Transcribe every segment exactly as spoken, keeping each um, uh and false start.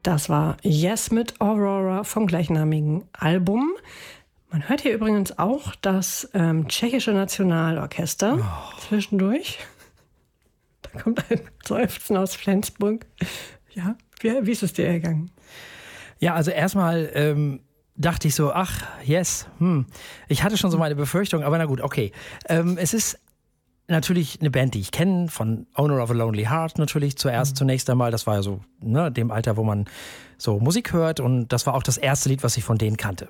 Das war Yes mit Aurora vom gleichnamigen Album. Man hört hier übrigens auch das ähm, tschechische Nationalorchester oh. zwischendurch. Da kommt ein Seufzen aus Flensburg. Ja, wie, wie ist es dir ergangen? Ja, also erstmal ähm, dachte ich so, ach, Yes, hm. Ich hatte schon so meine Befürchtung, aber na gut, okay. Ähm, es ist natürlich eine Band, die ich kenne, von Owner of a Lonely Heart natürlich zuerst mhm. zunächst einmal. Das war ja so ne, dem Alter, wo man so Musik hört und das war auch das erste Lied, was ich von denen kannte.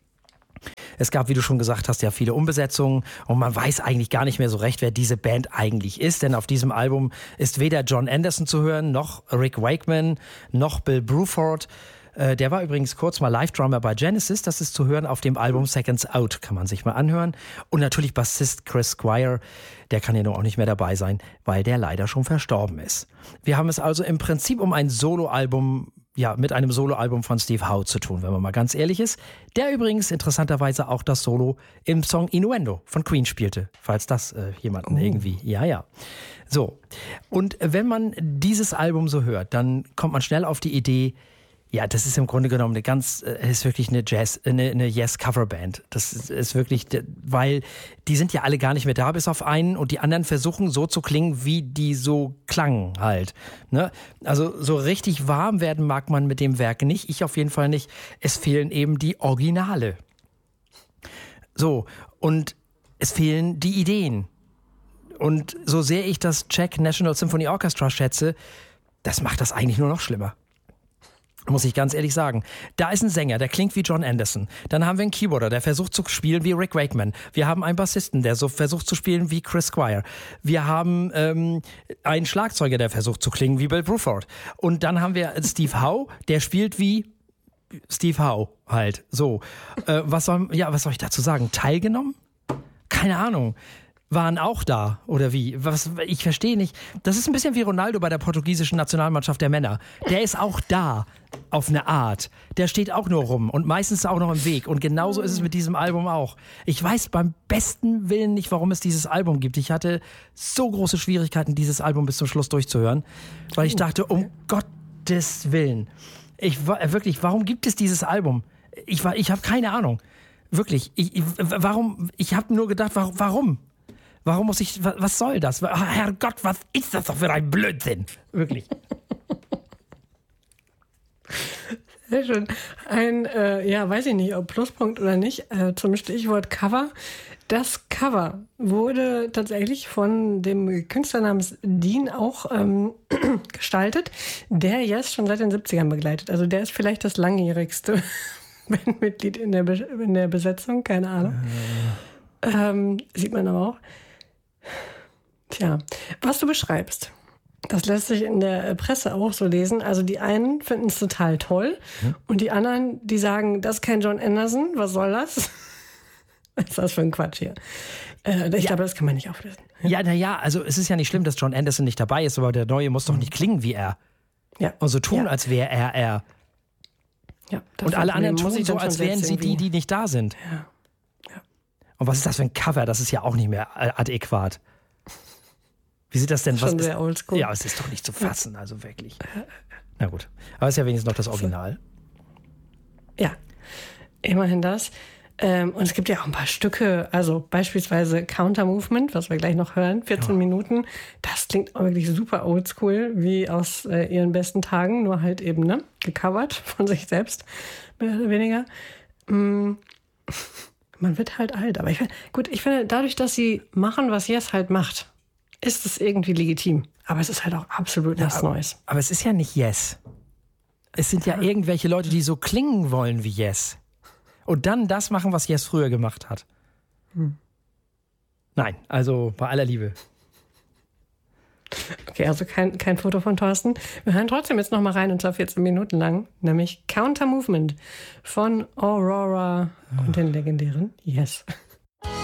Es gab, wie du schon gesagt hast, ja viele Umbesetzungen und man weiß eigentlich gar nicht mehr so recht, wer diese Band eigentlich ist, denn auf diesem Album ist weder John Anderson zu hören, noch Rick Wakeman, noch Bill Bruford. Der war übrigens kurz mal Live-Drummer bei Genesis. Das ist zu hören auf dem Album Seconds Out. Kann man sich mal anhören. Und natürlich Bassist Chris Squire. Der kann ja nur auch nicht mehr dabei sein, weil der leider schon verstorben ist. Wir haben es also im Prinzip um ein Soloalbum, ja, mit einem Soloalbum von Steve Howe zu tun, wenn man mal ganz ehrlich ist. Der übrigens interessanterweise auch das Solo im Song Innuendo von Queen spielte. Falls das äh, jemanden oh. irgendwie, ja, ja. So. Und wenn man dieses Album so hört, dann kommt man schnell auf die Idee, ja, das ist im Grunde genommen eine ganz, es ist wirklich eine Jazz, eine, eine Yes-Coverband. Das ist, ist wirklich, weil die sind ja alle gar nicht mehr da, bis auf einen und die anderen versuchen so zu klingen, wie die so klangen halt. Ne? Also so richtig warm werden mag man mit dem Werk nicht, ich auf jeden Fall nicht. Es fehlen eben die Originale. So, und es fehlen die Ideen. Und so sehr ich das Czech National Symphony Orchestra schätze, das macht das eigentlich nur noch schlimmer. Muss ich ganz ehrlich sagen. Da ist ein Sänger, der klingt wie John Anderson. Dann haben wir einen Keyboarder, der versucht zu spielen wie Rick Wakeman. Wir haben einen Bassisten, der so versucht zu spielen wie Chris Squire. Wir haben ähm, einen Schlagzeuger, der versucht zu klingen wie Bill Bruford. Und dann haben wir Steve Howe, der spielt wie Steve Howe halt. So, äh, was soll, ja, was soll ich dazu sagen? Teilgenommen? Keine Ahnung. Waren auch da, oder wie? Was, ich verstehe nicht. Das ist ein bisschen wie Ronaldo bei der portugiesischen Nationalmannschaft der Männer. Der ist auch da, auf eine Art. Der steht auch nur rum und meistens auch noch im Weg. Und genauso ist es mit diesem Album auch. Ich weiß beim besten Willen nicht, warum es dieses Album gibt. Ich hatte so große Schwierigkeiten, dieses Album bis zum Schluss durchzuhören, weil ich dachte, um Gottes Willen. Ich wirklich, warum gibt es dieses Album? Ich, ich habe keine Ahnung. Wirklich. Ich, ich, warum? Ich habe nur gedacht, warum? Warum muss ich, was soll das? Herrgott, was ist das doch für ein Blödsinn? Wirklich. Sehr schön. Ein, äh, ja, weiß ich nicht, ob Pluspunkt oder nicht, äh, zum Stichwort Cover. Das Cover wurde tatsächlich von dem Künstler namens Dean auch ähm, gestaltet, der Yes schon seit den siebzigern begleitet. Also der ist vielleicht das langjährigste Bandmitglied in der, Be- in der Besetzung, keine Ahnung. Äh. Ähm, sieht man aber auch. Tja, was du beschreibst, das lässt sich in der Presse auch so lesen. Also die einen finden es total toll hm? und die anderen, die sagen, das ist kein John Anderson, was soll das? Was ist das für ein Quatsch hier? Äh, ich ja. glaube, das kann man nicht auflösen. Ja, naja, also es ist ja nicht schlimm, dass John Anderson nicht dabei ist, aber der Neue muss doch nicht klingen wie er. Ja. Und so tun, ja. als wäre er er. Ja, und alle anderen tun so, als wären sie die, die nicht da sind. Ja. ja. Und was ist das für ein Cover? Das ist ja auch nicht mehr adäquat. Wie sieht das denn? Schon was sehr ist, oldschool. Ja, es ist doch nicht zu fassen, ja. Also wirklich. Na gut, aber es ist ja wenigstens noch das Original. Ja, immerhin das. Ähm, und es gibt ja auch ein paar Stücke, also beispielsweise Counter Movement, was wir gleich noch hören, vierzehn ja. Minuten. Das klingt auch wirklich super oldschool, wie aus äh, ihren besten Tagen, nur halt eben, ne, gecovert von sich selbst, mehr oder weniger. Mm. Man wird halt alt, aber ich finde, gut, ich finde, dadurch, dass sie machen, was Yes halt macht, ist es irgendwie legitim. Aber es ist halt auch absolut nichts ja, Neues. Aber es ist ja nicht Yes. Es sind ja, ja irgendwelche Leute, die so klingen wollen wie Yes. Und dann das machen, was Yes früher gemacht hat. Hm. Nein, also bei aller Liebe. Okay, also kein, kein Foto von Thorsten. Wir hören trotzdem jetzt noch mal rein, und zwar vierzehn Minuten lang, nämlich Counter Movement von Aurora und den legendären Yes.